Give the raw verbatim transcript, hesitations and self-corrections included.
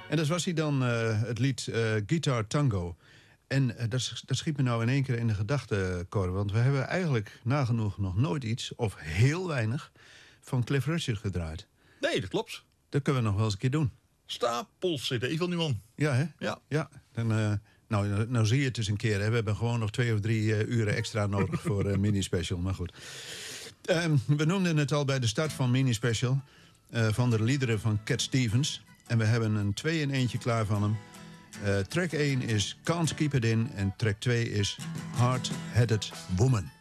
En dat was hij dan, uh, het lied uh, Guitar Tango. En uh, dat, dat schiet me nou in één keer in de gedachten, Cor. Want we hebben eigenlijk nagenoeg nog nooit iets, of heel weinig, van Cliff Richard gedraaid. Nee, dat klopt. Dat kunnen we nog wel eens een keer doen. Stapels C D's van die man. Ja, hè? Ja. Ja. Dan, uh, nou, nou zie je het dus een keer. Hè. We hebben gewoon nog twee of drie uh, uren extra nodig voor een uh, mini-special. Maar goed. Um, we noemden het al bij de start van mini-special. Uh, van de liederen van Cat Stevens. En we hebben een twee in eentje klaar van hem. Uh, track één is Can't Keep It In. En track twee is Hard-Headed Woman.